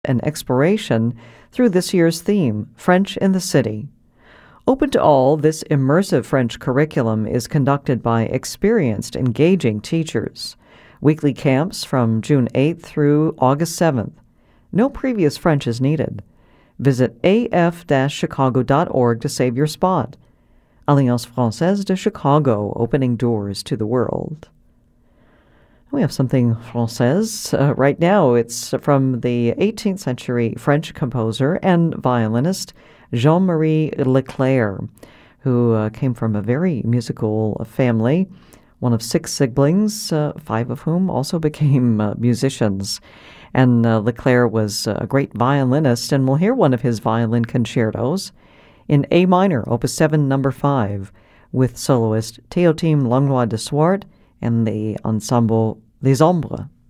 and exploration through this year's theme, French in the City. Open to all, this immersive French curriculum is conducted by experienced, engaging teachers. Weekly camps from June 8th through August 7th. No previous French is needed. Visit af-chicago.org to save your spot. Alliance Française de Chicago, opening doors to the world. We have something Française right now. It's from the 18th century French composer and violinist Jean-Marie Leclair, who came from a very musical family, one of 6 siblings, 5 of whom also became musicians. And Leclair was a great violinist, and we'll hear one of his violin concertos in A minor, Opus 7, number 5, with soloist Théotime Langlois de Swart and the ensemble Les Ombres.